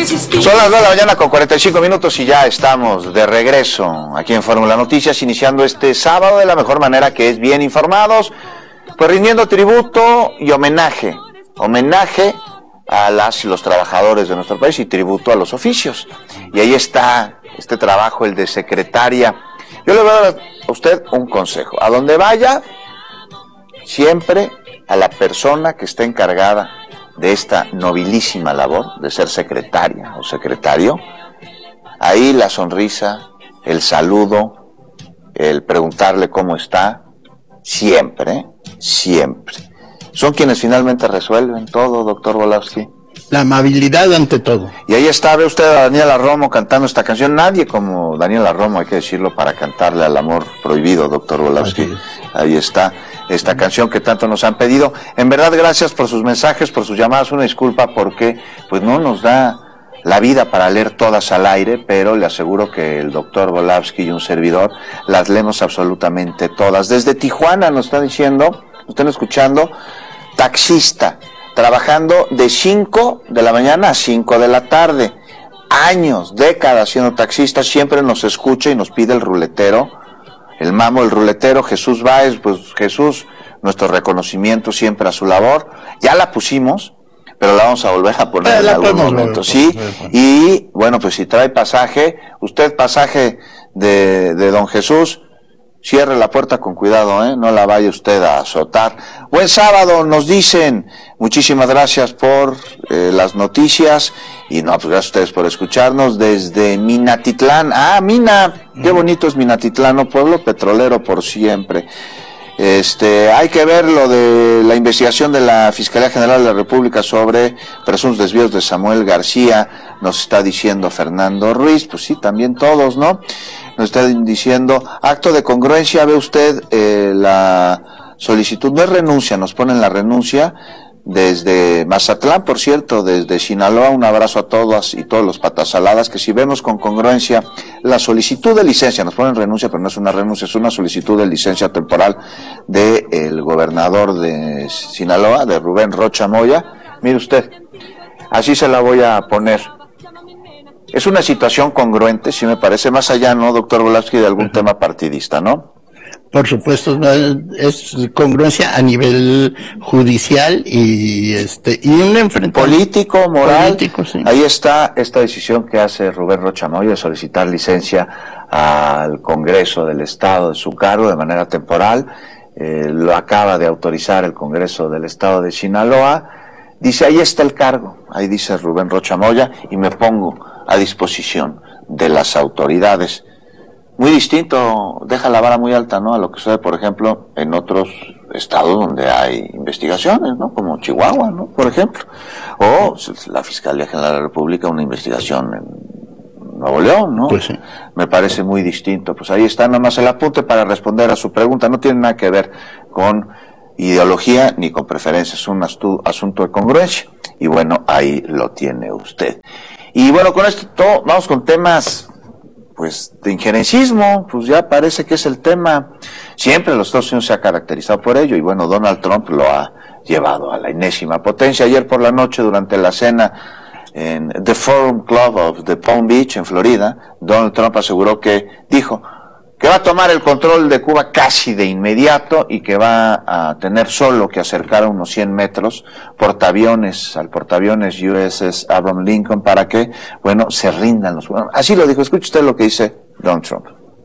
Son las 9 de la mañana con 45 minutos y ya estamos de regreso aquí en Fórmula Noticias, iniciando este sábado de la mejor manera, que es bien informados, pues rindiendo tributo y homenaje a las y los trabajadores de nuestro país y tributo a los oficios. Y ahí está este trabajo, el de secretaria. Yo le voy a dar a usted un consejo: a donde vaya, siempre a la persona que esté encargada de esta nobilísima labor de ser secretaria o secretario, ahí la sonrisa, el saludo, el preguntarle cómo está, siempre, siempre. Son quienes finalmente resuelven todo, doctor Volowski. La amabilidad ante todo. Y ahí está, ve usted a Daniela Romo cantando esta canción. Nadie como Daniela Romo, hay que decirlo, para cantarle al amor prohibido, doctor Volowski. Ahí está esta canción que tanto nos han pedido. En verdad, gracias por sus mensajes, por sus llamadas. Una disculpa porque pues no nos da la vida para leer todas al aire, pero le aseguro que el doctor Volowski y un servidor las leemos absolutamente todas. Desde Tijuana nos está diciendo, nos están escuchando, taxista, trabajando de 5 de la mañana a 5 de la tarde. Años, décadas siendo taxista, siempre nos escucha y nos pide el ruletero. El mamo, el ruletero, Jesús Báez. Pues Jesús, nuestro reconocimiento siempre a su labor. Ya la pusimos, pero la vamos a volver a poner en algún momento, ¿sí? Y bueno, pues si trae pasaje, usted pasaje de don Jesús, cierre la puerta con cuidado, no la vaya usted a azotar. Buen sábado, nos dicen. Muchísimas gracias por las noticias. Y no, pues gracias a ustedes por escucharnos desde Minatitlán. Ah, Mina, qué bonito es Minatitlán, ¿no? Pueblo petrolero por siempre. Hay que ver lo de la investigación de la Fiscalía General de la República sobre presuntos desvíos de Samuel García, nos está diciendo Fernando Ruiz. Pues sí, también todos, ¿no? Nos están diciendo, acto de congruencia, ve usted la solicitud, no es renuncia, nos ponen la renuncia desde Mazatlán, por cierto, desde Sinaloa. Un abrazo a todas y todos los patasaladas, que si vemos con congruencia la solicitud de licencia, nos ponen renuncia, pero no es una renuncia, es una solicitud de licencia temporal del gobernador de Sinaloa, de Rubén Rocha Moya. Mire usted, así se la voy a poner. Es una situación congruente, sí me parece, más allá, ¿no, doctor Volowski, de algún tema partidista, ¿no? Por supuesto, es congruencia a nivel judicial y un enfrentamiento político, moral. Político, sí. Ahí está esta decisión que hace Rubén Rocha Moya de solicitar licencia al Congreso del Estado de su cargo de manera temporal. Lo acaba de autorizar el Congreso del Estado de Sinaloa. Dice, ahí está el cargo, ahí dice Rubén Rocha Moya, y me pongo a disposición de las autoridades. Muy distinto, deja la vara muy alta, ¿no?, a lo que sucede, por ejemplo, en otros estados donde hay investigaciones, ¿no?, como Chihuahua, ¿no?, por ejemplo, o la Fiscalía General de la República, una investigación en Nuevo León, ¿no? Pues sí. Me parece muy distinto. Pues ahí está nomás el apunte para responder a su pregunta. No tiene nada que ver con ideología ni con preferencias, es un asunto de congruencia. Y bueno, ahí lo tiene usted. Y bueno, con esto vamos con temas pues de injerencismo. Pues ya parece que es el tema. Siempre los Estados Unidos se ha caracterizado por ello, y bueno, Donald Trump lo ha llevado a la enésima potencia. Ayer por la noche, durante la cena en The Forum Club of the Palm Beach, en Florida, Donald Trump aseguró dijo que va a tomar el control de Cuba casi de inmediato y que va a tener solo que acercar a unos 100 metros al portaaviones USS Abraham Lincoln para que, bueno, se rindan los cubanos. Así lo dijo. Escuche usted lo que dice Donald Trump.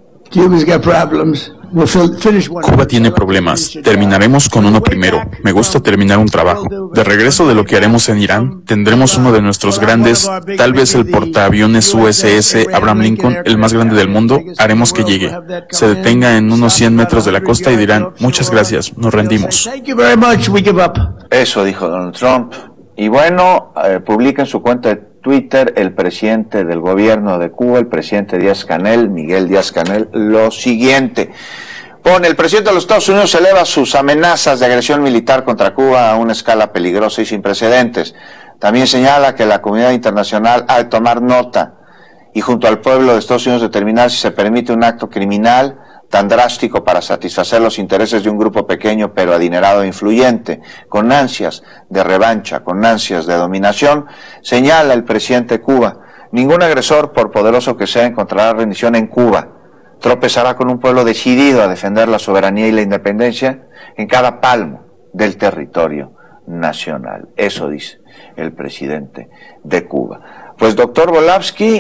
Cuba tiene problemas. Terminaremos con uno primero. Me gusta terminar un trabajo. De regreso de lo que haremos en Irán, tendremos uno de nuestros grandes, tal vez el portaaviones USS Abraham Lincoln, el más grande del mundo. Haremos que llegue, se detenga en unos 100 metros de la costa y dirán, muchas gracias, nos rendimos. Eso dijo Donald Trump. Y bueno, publica en su cuenta de Twitter el presidente del gobierno de Cuba, el presidente Díaz-Canel, Miguel Díaz-Canel, lo siguiente. Pone, el presidente de los Estados Unidos eleva sus amenazas de agresión militar contra Cuba a una escala peligrosa y sin precedentes. También señala que la comunidad internacional ha de tomar nota y junto al pueblo de Estados Unidos determinar si se permite un acto criminal tan drástico para satisfacer los intereses de un grupo pequeño pero adinerado e influyente, con ansias de revancha, con ansias de dominación, señala el presidente de Cuba: ningún agresor, por poderoso que sea, encontrará rendición en Cuba. Tropezará con un pueblo decidido a defender la soberanía y la independencia en cada palmo del territorio nacional. Eso dice el presidente de Cuba. Pues, doctor Volavsky,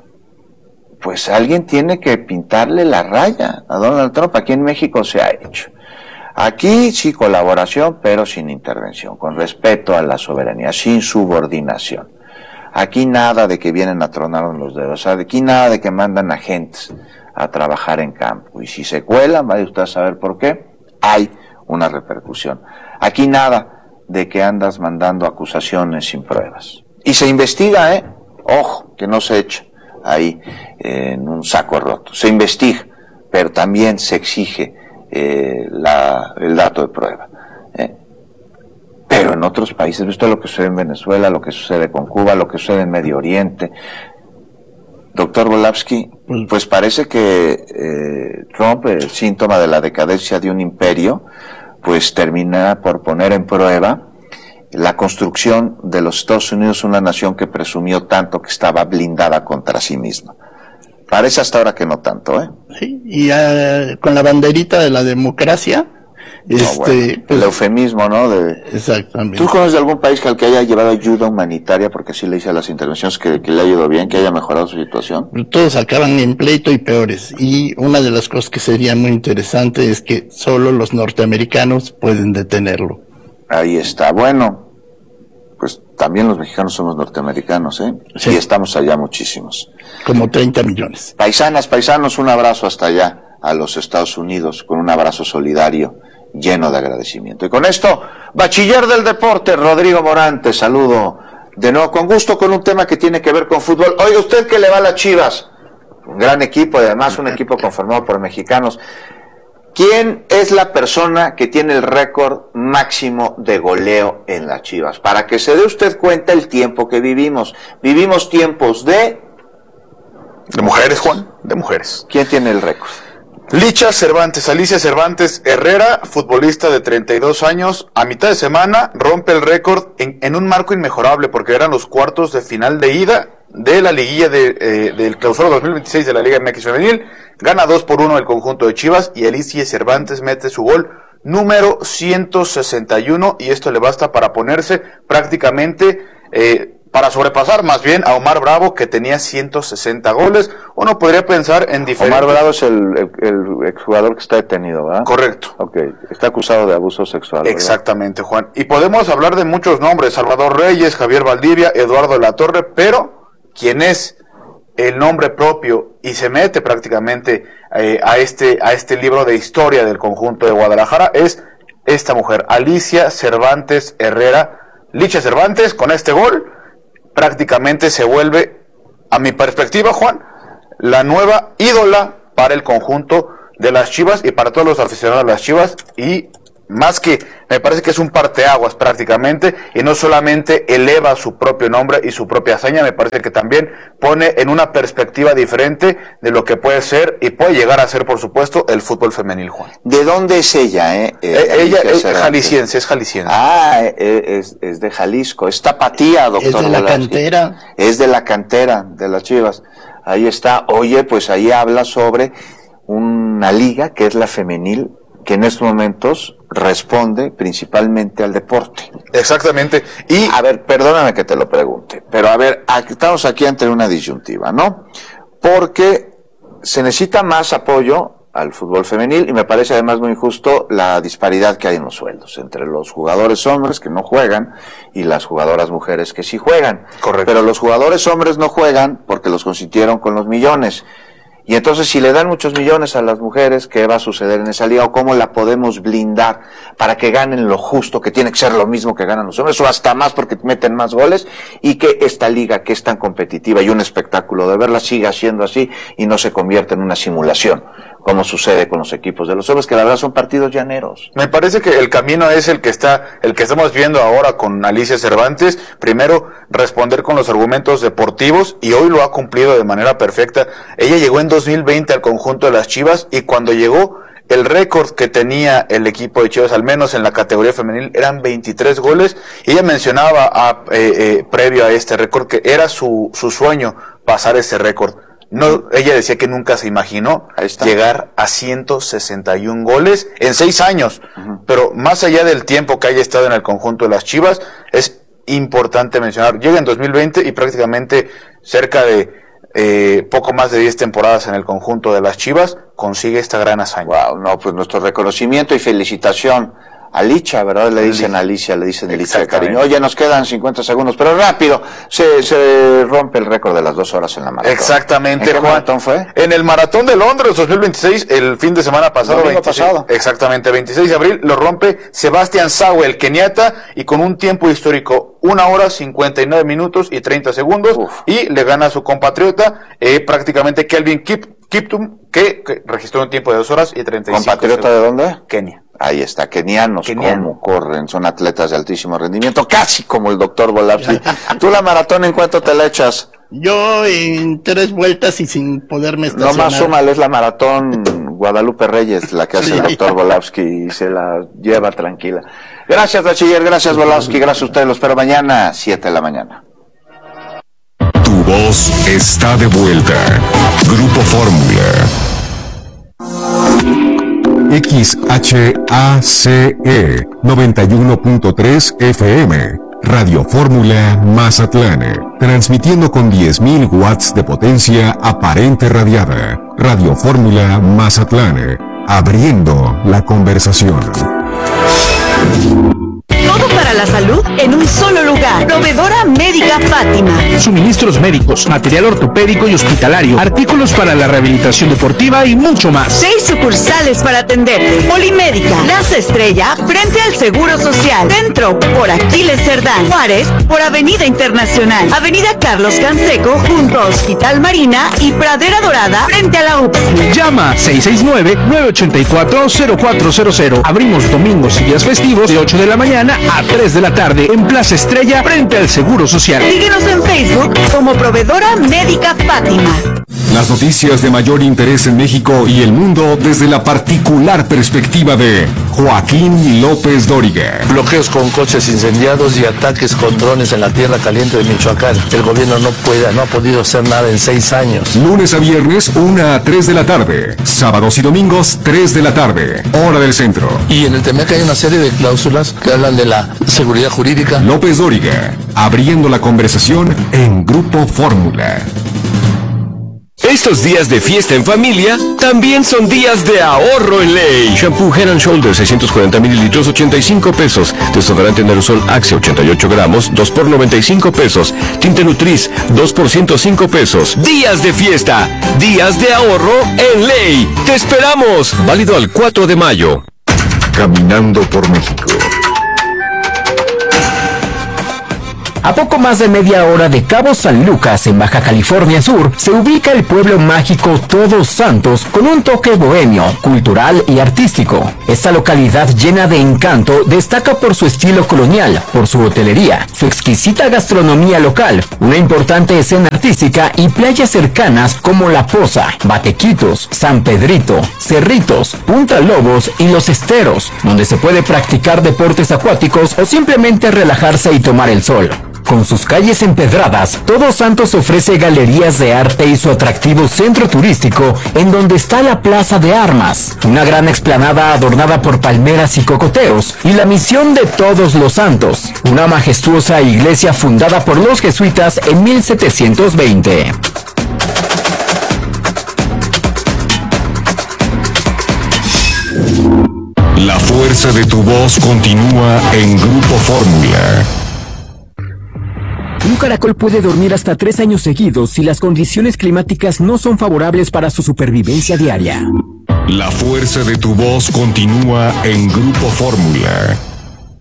pues alguien tiene que pintarle la raya a Donald Trump. Aquí en México se ha hecho. Aquí sí colaboración, pero sin intervención, con respeto a la soberanía, sin subordinación. Aquí nada de que vienen a tronar los dedos, aquí nada de que mandan agentes a trabajar en campo. Y si se cuelan, vaya usted a saber por qué, hay una repercusión. Aquí nada de que andas mandando acusaciones sin pruebas. Y se investiga, ojo, que no se echa ahí en un saco roto. Se investiga, pero también se exige el dato de prueba. Pero en otros países, ¿viste lo que sucede en Venezuela, lo que sucede con Cuba, lo que sucede en Medio Oriente? Doctor Volavsky, pues parece que Trump, el síntoma de la decadencia de un imperio, pues termina por poner en prueba la construcción de los Estados Unidos, una nación que presumió tanto que estaba blindada contra sí misma. Parece hasta ahora que no tanto, ¿eh? Sí, y con la banderita de la democracia, bueno, pues, el eufemismo, ¿no? Exactamente. ¿Tú conoces de algún país al que haya llevado ayuda humanitaria, porque así le hice a las intervenciones, que le ha ido bien, que haya mejorado su situación? Todos acaban en pleito y peores. Y una de las cosas que sería muy interesante es que solo los norteamericanos pueden detenerlo. Ahí está. Bueno, pues también los mexicanos somos norteamericanos, ¿eh? Sí. Y estamos allá muchísimos. Como 30 millones. Paisanas, paisanos, un abrazo hasta allá, a los Estados Unidos, con un abrazo solidario, lleno de agradecimiento. Y con esto, bachiller del deporte, Rodrigo Morán, te saludo de nuevo con gusto con un tema que tiene que ver con fútbol. Oiga, usted que le va a las Chivas, un gran equipo y además un equipo conformado por mexicanos. ¿Quién es la persona que tiene el récord máximo de goleo en las Chivas? Para que se dé usted cuenta el tiempo que vivimos. Vivimos tiempos de mujeres, Juan, de mujeres. ¿Quién tiene el récord? Alicia Cervantes Herrera, futbolista de 32 años, a mitad de semana rompe el récord en un marco inmejorable, porque eran los cuartos de final de ida de la liguilla del Clausura 2026 de la Liga MX Femenil. Gana 2-1 el conjunto de Chivas y Alicia Cervantes mete su gol número 161 y esto le basta para ponerse prácticamente para sobrepasar más bien a Omar Bravo, que tenía 160 goles. Uno podría pensar en diferentes... Omar Bravo es el exjugador que está detenido, ¿verdad? Correcto. Ok, está acusado de abuso sexual, ¿verdad? Exactamente, Juan. Y podemos hablar de muchos nombres: Salvador Reyes, Javier Valdivia, Eduardo de la Torre, pero ¿quién es el nombre propio y se mete prácticamente a este libro de historia del conjunto de Guadalajara? Es esta mujer, Alicia Cervantes Herrera. Licha Cervantes, con este gol prácticamente se vuelve, a mi perspectiva, Juan, la nueva ídola para el conjunto de las Chivas y para todos los aficionados a las Chivas. Y más que, me parece que es un parteaguas prácticamente, y no solamente eleva su propio nombre y su propia hazaña, me parece que también pone en una perspectiva diferente de lo que puede ser y puede llegar a ser, por supuesto, el fútbol femenil, Juan. ¿De dónde es ella, ella es jalisciense, Ah, es de Jalisco, es tapatía, doctor. Es de la cantera. Es de la cantera de las Chivas. Ahí está. Oye, pues ahí habla sobre una liga que es la femenil, que en estos momentos responde principalmente al deporte. Exactamente. Y a ver, perdóname que te lo pregunte, pero a ver, estamos aquí ante una disyuntiva, ¿no? Porque se necesita más apoyo al fútbol femenil y me parece además muy injusto la disparidad que hay en los sueldos entre los jugadores hombres que no juegan y las jugadoras mujeres que sí juegan. Correcto. Pero los jugadores hombres no juegan porque los consintieron con los millones. Y entonces, si le dan muchos millones a las mujeres, ¿qué va a suceder en esa liga? ¿O cómo la podemos blindar para que ganen lo justo, que tiene que ser lo mismo que ganan los hombres, o hasta más porque meten más goles, y que esta liga, que es tan competitiva y un espectáculo de verla, siga siendo así y no se convierta en una simulación, como sucede con los equipos de los hombres, que la verdad son partidos llaneros. Me parece que el camino es el que estamos viendo ahora con Alicia Cervantes. Primero, responder con los argumentos deportivos, y hoy lo ha cumplido de manera perfecta. Ella llegó en 2020 al conjunto de las Chivas, y cuando llegó, el récord que tenía el equipo de Chivas, al menos en la categoría femenil, eran 23 goles. Y ella mencionaba previo a este récord que era su sueño pasar ese récord. No, ella decía que nunca se imaginó llegar a 161 goles en 6 años. Pero más allá del tiempo que haya estado en el conjunto de las Chivas, es importante mencionar, llega en 2020 y prácticamente cerca de poco más de 10 temporadas en el conjunto de las Chivas, consigue esta gran hazaña. Wow, no, pues nuestro reconocimiento y felicitación a Licha, ¿verdad? Le dicen Alicia, le dicen Licha de cariño. Oye, nos quedan 50 segundos, pero rápido, se rompe el récord de las 2 horas en la maratón. Exactamente, ¿En qué maratón fue? En el Maratón de Londres 2026, el fin de semana pasado. Pasado. Exactamente, 26 de abril, lo rompe Sebastián Sawe, el keniata, y con un tiempo histórico, 1 hora 59 minutos y 30 segundos, y le gana a su compatriota, prácticamente Kelvin Kiptum, que registró un tiempo de 2 horas y 35 ¿Compatriota segundos. de dónde? Kenia. Ahí está, kenianos, cómo corren, son atletas de altísimo rendimiento, casi como el doctor Volapsky. ¿Tú la maratón en cuánto te la echas? Yo en 3 vueltas y sin poderme estacionar. No más súmale, es la maratón Guadalupe Reyes la que hace el doctor Volapsky y se la lleva tranquila. Gracias, bachiller, gracias, Volapsky, gracias a ustedes, los espero mañana, 7 de la mañana. Tu voz está de vuelta. Grupo Fórmula. XHACE 91.3 FM, Radio Fórmula Mazatlán, transmitiendo con 10.000 watts de potencia aparente radiada. Radio Fórmula Mazatlán, abriendo la conversación. Todo para la salud en un solo lugar. Proveedora Médica Fátima. Suministros médicos, material ortopédico y hospitalario, artículos para la rehabilitación deportiva y mucho más. 6 sucursales para atenderte. Polimédica, Plaza Estrella, frente al Seguro Social. Centro, por Aquiles Cerdán. Juárez, por Avenida Internacional. Avenida Carlos Canseco, junto a Hospital Marina y Pradera Dorada, frente a la UPS. Llama 669-984-0400. Abrimos domingos y días festivos de 8 de la mañana a 3 de la tarde en Plaza Estrella, frente al Seguro Social. Síguenos en Facebook como Proveedora Médica Fátima. Las noticias de mayor interés en México y el mundo desde la particular perspectiva de Joaquín López Dóriga. Bloqueos con coches incendiados y ataques con drones en la tierra caliente de Michoacán. El gobierno no ha podido hacer nada en 6 años. Lunes a viernes, 1 a 3 de la tarde. Sábados y domingos, 3 de la tarde. Hora del centro. Y en el TEMEC hay una serie de cláusulas que hablan de la seguridad jurídica. López Dóriga, abriendo la conversación en Grupo Fórmula. Estos días de fiesta en familia también son días de ahorro en ley. Shampoo Head and Shoulders 640 mililitros, 85 pesos. Desodorante en aerosol Axe 88 gramos, 2 por 95 pesos. Tinte Nutris, 2 por 105 pesos. Días de fiesta, días de ahorro en ley. ¡Te esperamos! Válido al 4 de mayo. Caminando por México. A poco más de media hora de Cabo San Lucas, en Baja California Sur, se ubica el pueblo mágico Todos Santos con un toque bohemio, cultural y artístico. Esta localidad llena de encanto destaca por su estilo colonial, por su hotelería, su exquisita gastronomía local, una importante escena artística y playas cercanas como La Poza, Batequitos, San Pedrito, Cerritos, Punta Lobos y Los Esteros, donde se puede practicar deportes acuáticos o simplemente relajarse y tomar el sol. Con sus calles empedradas, Todos Santos ofrece galerías de arte y su atractivo centro turístico, en donde está la Plaza de Armas, una gran explanada adornada por palmeras y cocoteros, y la Misión de Todos los Santos, una majestuosa iglesia fundada por los jesuitas en 1720. La fuerza de tu voz continúa en Grupo Fórmula. Un caracol puede dormir hasta 3 años seguidos si las condiciones climáticas no son favorables para su supervivencia diaria. La fuerza de tu voz continúa en Grupo Fórmula.